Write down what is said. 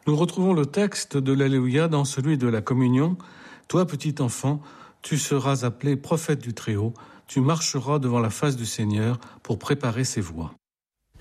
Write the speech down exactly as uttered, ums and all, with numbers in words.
Nous retrouvons le texte de l'Alléluia dans celui de la communion. Toi, petit enfant, tu seras appelé prophète du Très-Haut, tu marcheras devant la face du Seigneur pour préparer ses voies.